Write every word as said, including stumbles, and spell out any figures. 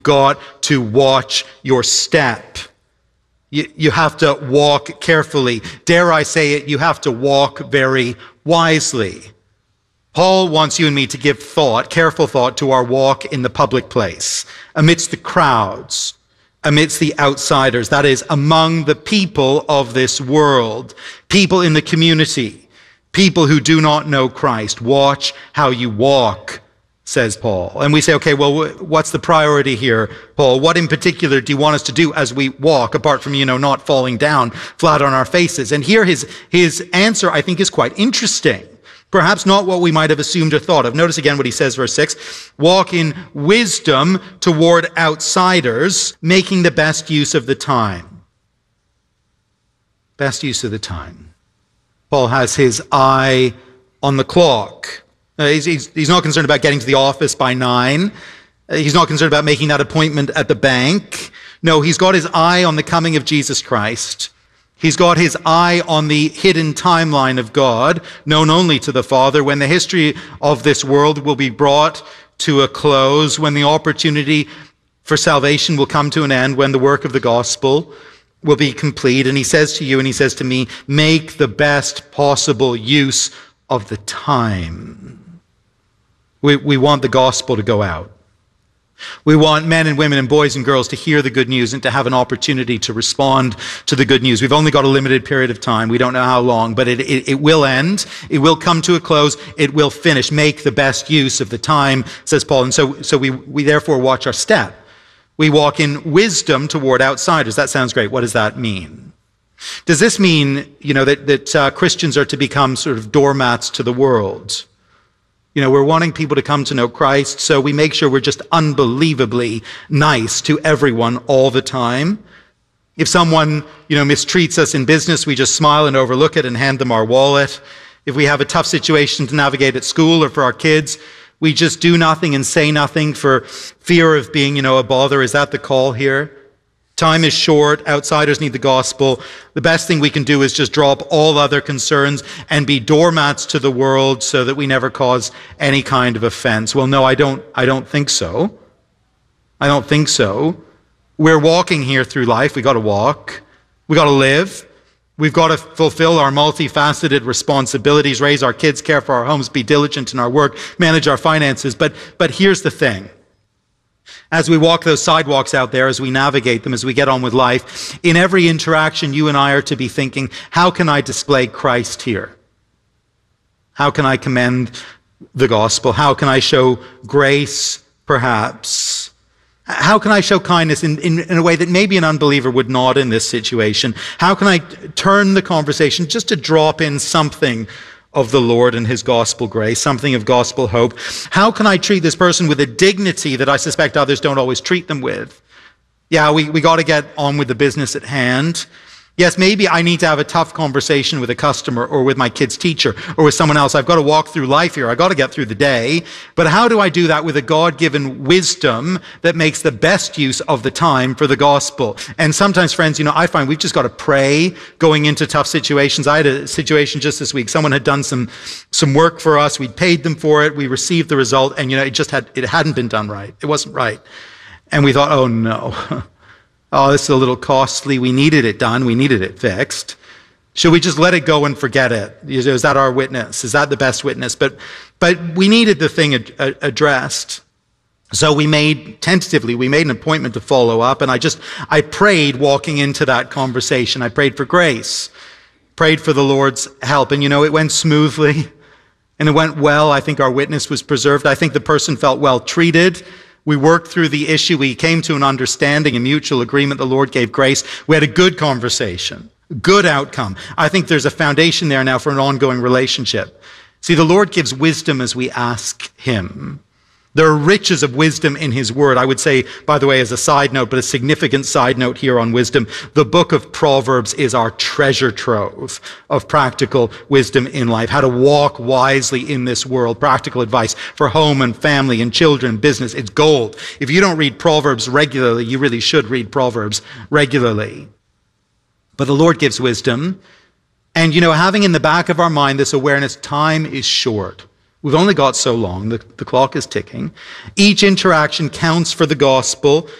got to watch your step. You, you have to walk carefully. Dare I say it, you have to walk very wisely. Paul wants you and me to give thought, careful thought, to our walk in the public place, amidst the crowds, amidst the outsiders, that is, among the people of this world, people in the community, people who do not know Christ. Watch how you walk, says Paul. And we say, okay, well, what's the priority here, Paul? What in particular do you want us to do as we walk, apart from, you know, not falling down flat on our faces? And here his, his answer, I think, is quite interesting. Perhaps not what we might have assumed or thought of. Notice again what he says, verse six. Walk in wisdom toward outsiders, making the best use of the time. Best use of the time. Paul has his eye on the clock. Uh, he's, he's, he's not concerned about getting to the office by nine. Uh, he's not concerned about making that appointment at the bank. No, he's got his eye on the coming of Jesus Christ. He's got his eye on the hidden timeline of God, known only to the Father, when the history of this world will be brought to a close, when the opportunity for salvation will come to an end, when the work of the gospel will be complete. And he says to you and he says to me, make the best possible use of the time. We, we want the gospel to go out. We want men and women and boys and girls to hear the good news and to have an opportunity to respond to the good news. We've only got a limited period of time. We don't know how long, but it, it, it will end. It will come to a close. It will finish. Make the best use of the time, says Paul. And so, so we, we therefore watch our step. We walk in wisdom toward outsiders. That sounds great. What does that mean? Does this mean, you know, that, that uh, Christians are to become sort of doormats to the world? You know, we're wanting people to come to know Christ, so we make sure we're just unbelievably nice to everyone all the time. If someone, you know, mistreats us in business, we just smile and overlook it and hand them our wallet. If we have a tough situation to navigate at school or for our kids, we just do nothing and say nothing for fear of being, you know, a bother. Is that the call here? Time is short. Outsiders need the gospel. The best thing we can do is just drop all other concerns and be doormats to the world so that we never cause any kind of offense. Well, no, I don't, I don't think so. I don't think so. We're walking here through life. We got to walk. We got to live. We've got to fulfill our multifaceted responsibilities, raise our kids, care for our homes, be diligent in our work, manage our finances. But, but here's the thing. As we walk those sidewalks out there, as we navigate them, as we get on with life, in every interaction, you and I are to be thinking, how can I display Christ here? How can I commend the gospel? How can I show grace, perhaps? How can I show kindness in, in, in a way that maybe an unbeliever would not in this situation? How can I turn the conversation just to drop in something of the Lord and his gospel grace, something of gospel hope? How can I treat this person with a dignity that I suspect others don't always treat them with? Yeah, we, we got to get on with the business at hand. Yes, maybe I need to have a tough conversation with a customer or with my kid's teacher or with someone else. I've got to walk through life here. I've got to get through the day. But how do I do that with a God-given wisdom that makes the best use of the time for the gospel? And sometimes, friends, you know, I find we've just got to pray going into tough situations. I had a situation just this week. Someone had done some, some work for us. We'd paid them for it. We received the result. And, you know, it just had, it hadn't been done right. It wasn't right. And we thought, oh no. Oh, this is a little costly. We needed it done. We needed it fixed. Should we just let it go and forget it? Is that our witness? Is that the best witness? But, but we needed the thing ad- addressed. So we made, tentatively, we made an appointment to follow up. And I just, I prayed walking into that conversation. I prayed for grace, prayed for the Lord's help. And you know, it went smoothly and it went well. I think our witness was preserved. I think the person felt well treated. We worked through the issue. We came to an understanding, a mutual agreement. The Lord gave grace. We had a good conversation, good outcome. I think there's a foundation there now for an ongoing relationship. See, the Lord gives wisdom as we ask him. There are riches of wisdom in his word. I would say, by the way, as a side note, but a significant side note here on wisdom, the book of Proverbs is our treasure trove of practical wisdom in life, how to walk wisely in this world, practical advice for home and family and children, business. It's gold. If you don't read Proverbs regularly, you really should read Proverbs regularly. But the Lord gives wisdom. And, you know, having in the back of our mind this awareness, time is short. We've only got so long. The, the clock is ticking. Each interaction counts for the gospel.